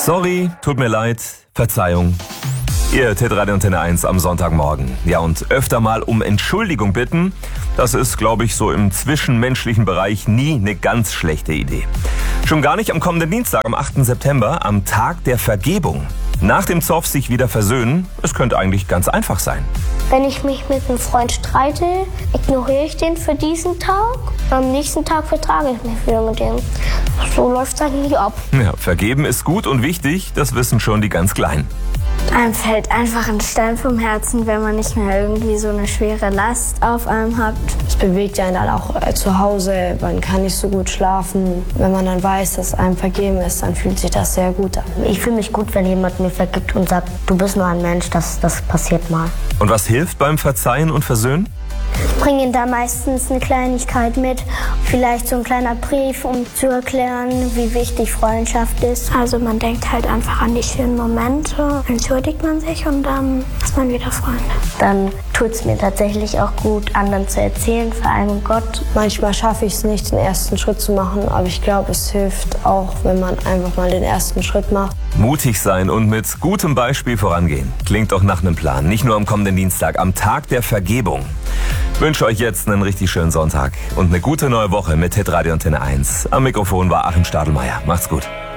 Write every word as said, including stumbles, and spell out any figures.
Sorry, tut mir leid, Verzeihung. Ihr hört Radio Antenne eins am Sonntagmorgen. Ja, und öfter mal um Entschuldigung bitten, das ist, glaube ich, so im zwischenmenschlichen Bereich nie eine ganz schlechte Idee. Schon gar nicht am kommenden Dienstag, am achten September, am Tag der Vergebung. Nach dem Zoff sich wieder versöhnen, es könnte eigentlich ganz einfach sein. Wenn ich mich mit einem Freund streite, ignoriere ich den für diesen Tag. Am nächsten Tag vertrage ich mich wieder mit dem. So läuft es eigentlich ab. Ja, vergeben ist gut und wichtig, das wissen schon die ganz Kleinen. Einem fällt einfach ein Stein vom Herzen, wenn man nicht mehr irgendwie so eine schwere Last auf einem hat. Es bewegt einen dann auch äh, zu Hause, man kann nicht so gut schlafen. Wenn man dann weiß, dass einem vergeben ist, dann fühlt sich das sehr gut an. Ich fühle mich gut, wenn jemand mir vergibt und sagt, du bist nur ein Mensch, das, das passiert mal. Und was hilft beim Verzeihen und Versöhnen? Bringen da meistens eine Kleinigkeit mit, vielleicht so ein kleiner Brief, um zu erklären, wie wichtig Freundschaft ist. Also man denkt halt einfach an die schönen Momente, entschuldigt man sich und dann ist man wieder Freunde. Dann tut es mir tatsächlich auch gut, anderen zu erzählen, vor allem Gott. Manchmal schaffe ich es nicht, den ersten Schritt zu machen, aber ich glaube, es hilft auch, wenn man einfach mal den ersten Schritt macht. Mutig sein und mit gutem Beispiel vorangehen. Klingt doch nach einem Plan. Nicht nur am kommenden Dienstag, am Tag der Vergebung. Ich wünsche euch jetzt einen richtig schönen Sonntag und eine gute neue Woche mit Hit Radio Antenne eins. Am Mikrofon war Achim Stadelmeier. Macht's gut.